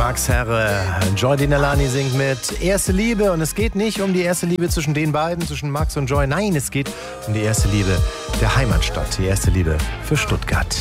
Max Herre. Joy Dinalani singt mit Erste Liebe. Und es geht nicht um die erste Liebe zwischen den beiden, zwischen Max und Joy. Nein, es geht um die erste Liebe der Heimatstadt. Die erste Liebe für Stuttgart.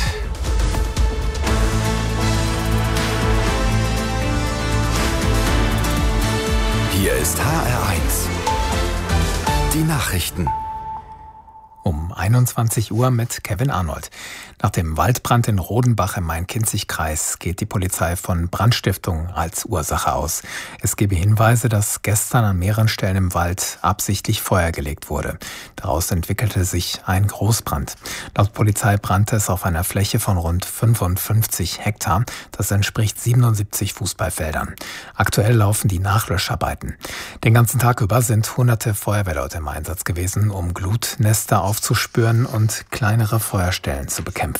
Hier ist HR1. Die Nachrichten. Um 21 Uhr mit Kevin Arnold. Nach dem Waldbrand in Rodenbach im Main-Kinzig-Kreis geht die Polizei von Brandstiftung als Ursache aus. Es gebe Hinweise, dass gestern an mehreren Stellen im Wald absichtlich Feuer gelegt wurde. Daraus entwickelte sich ein Großbrand. Laut Polizei brannte es auf einer Fläche von rund 55 Hektar. Das entspricht 77 Fußballfeldern. Aktuell laufen die Nachlöscharbeiten. Den ganzen Tag über sind hunderte Feuerwehrleute im Einsatz gewesen, um Glutnester aufzuspüren und kleinere Feuerstellen zu bekämpfen.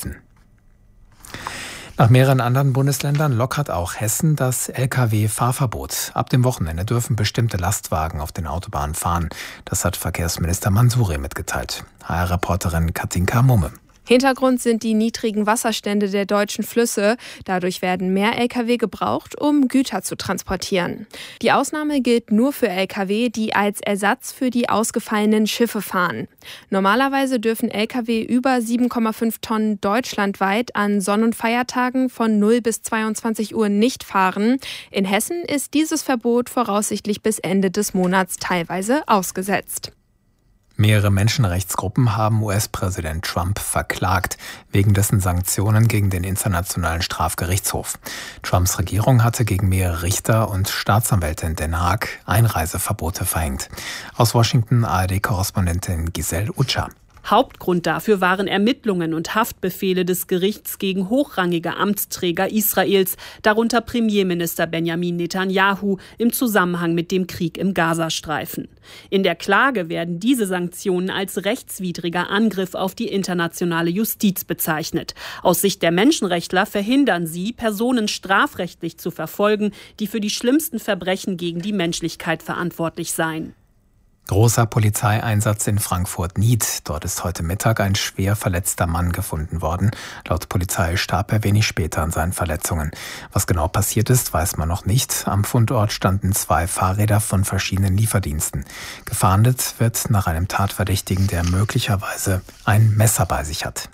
Nach mehreren anderen Bundesländern lockert auch Hessen das Lkw-Fahrverbot. Ab dem Wochenende dürfen bestimmte Lastwagen auf den Autobahnen fahren. Das hat Verkehrsminister Mansouri mitgeteilt. HR-Reporterin Katinka Mumme. Hintergrund sind die niedrigen Wasserstände der deutschen Flüsse. Dadurch werden mehr Lkw gebraucht, um Güter zu transportieren. Die Ausnahme gilt nur für Lkw, die als Ersatz für die ausgefallenen Schiffe fahren. Normalerweise dürfen Lkw über 7,5 Tonnen deutschlandweit an Sonn- und Feiertagen von 0 bis 22 Uhr nicht fahren. In Hessen ist dieses Verbot voraussichtlich bis Ende des Monats teilweise ausgesetzt. Mehrere Menschenrechtsgruppen haben US-Präsident Trump verklagt, wegen dessen Sanktionen gegen den Internationalen Strafgerichtshof. Trumps Regierung hatte gegen mehrere Richter und Staatsanwälte in Den Haag Einreiseverbote verhängt. Aus Washington ARD-Korrespondentin Giselle Utscha. Hauptgrund dafür waren Ermittlungen und Haftbefehle des Gerichts gegen hochrangige Amtsträger Israels, darunter Premierminister Benjamin Netanyahu, im Zusammenhang mit dem Krieg im Gazastreifen. In der Klage werden diese Sanktionen als rechtswidriger Angriff auf die internationale Justiz bezeichnet. Aus Sicht der Menschenrechtler verhindern sie, Personen strafrechtlich zu verfolgen, die für die schlimmsten Verbrechen gegen die Menschlichkeit verantwortlich seien. Großer Polizeieinsatz in Frankfurt-Nied. Dort ist heute Mittag ein schwer verletzter Mann gefunden worden. Laut Polizei starb er wenig später an seinen Verletzungen. Was genau passiert ist, weiß man noch nicht. Am Fundort standen 2 Fahrräder von verschiedenen Lieferdiensten. Gefahndet wird nach einem Tatverdächtigen, der möglicherweise ein Messer bei sich hat.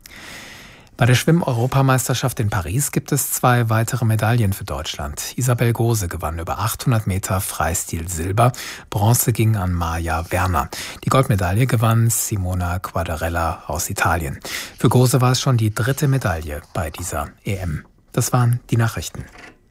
Bei der Schwimm-Europameisterschaft in Paris gibt es 2 weitere Medaillen für Deutschland. Isabel Gose gewann über 800 Meter Freistil Silber. Bronze ging an Maja Werner. Die Goldmedaille gewann Simona Quadarella aus Italien. Für Gose war es schon die 3. Medaille bei dieser EM. Das waren die Nachrichten.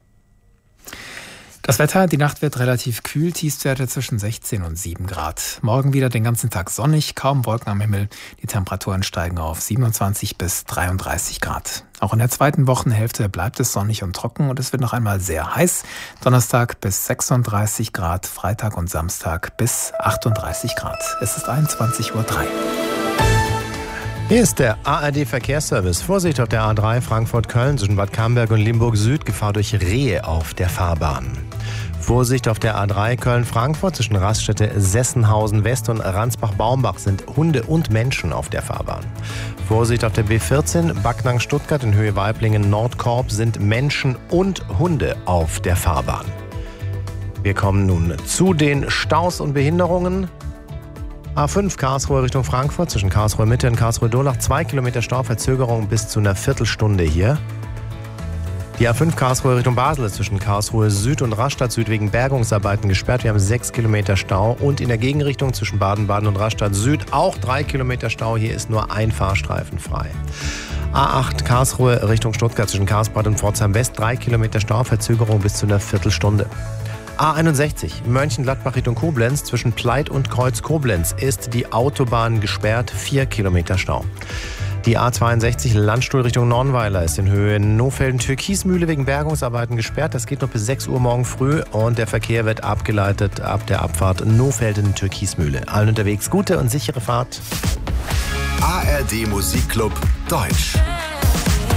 Das Wetter, die Nacht wird relativ kühl, Tiefstwerte zwischen 16 und 7 Grad. Morgen wieder den ganzen Tag sonnig, kaum Wolken am Himmel. Die Temperaturen steigen auf 27 bis 33 Grad. Auch in der zweiten Wochenhälfte bleibt es sonnig und trocken und es wird noch einmal sehr heiß. Donnerstag bis 36 Grad, Freitag und Samstag bis 38 Grad. Es ist 21:03 Uhr. Hier ist der ARD-Verkehrsservice. Vorsicht auf der A3 Frankfurt-Köln zwischen Bad Camberg und Limburg Süd. Gefahr durch Rehe auf der Fahrbahn. Vorsicht auf der A3 Köln-Frankfurt zwischen Raststätte Sessenhausen West und Ransbach-Baumbach sind Hunde und Menschen auf der Fahrbahn. Vorsicht auf der B14 Backnang-Stuttgart in Höhe Weiblingen-Nordkorb sind Menschen und Hunde auf der Fahrbahn. Wir kommen nun zu den Staus und Behinderungen. A5 Karlsruhe Richtung Frankfurt zwischen Karlsruhe Mitte und Karlsruhe Durlach 2 Kilometer Stauverzögerung bis zu einer Viertelstunde hier. Die A5 Karlsruhe Richtung Basel ist zwischen Karlsruhe Süd und Rastatt Süd wegen Bergungsarbeiten gesperrt. Wir haben 6 Kilometer Stau und in der Gegenrichtung zwischen Baden-Baden und Rastatt Süd auch 3 Kilometer Stau. Hier ist nur ein Fahrstreifen frei. A8 Karlsruhe Richtung Stuttgart zwischen Karlsbad und Pforzheim West 3 Kilometer Stauverzögerung bis zu einer Viertelstunde. A61 Mönchengladbach Richtung Koblenz zwischen Pleit und Kreuz Koblenz ist die Autobahn gesperrt, 4 Kilometer Stau. Die A62 Landstuhl Richtung Nornweiler ist in Höhe Nohfelden-Türkismühle wegen Bergungsarbeiten gesperrt. Das geht noch bis 6 Uhr morgen früh und der Verkehr wird abgeleitet ab der Abfahrt Nohfelden-Türkismühle. Allen unterwegs gute und sichere Fahrt. ARD Musikclub Deutsch.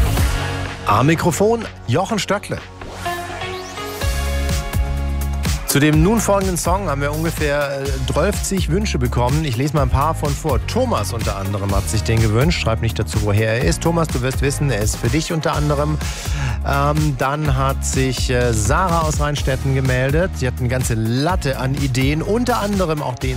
Am Mikrofon Jochen Stöckle. Zu dem nun folgenden Song haben wir ungefähr 12 Wünsche bekommen. Ich lese mal ein paar von vor. Thomas unter anderem hat sich den gewünscht. Schreib nicht dazu, woher er ist. Thomas, du wirst wissen, er ist für dich unter anderem. Dann hat sich Sarah aus Rheinstetten gemeldet. Sie hat eine ganze Latte an Ideen, unter anderem auch den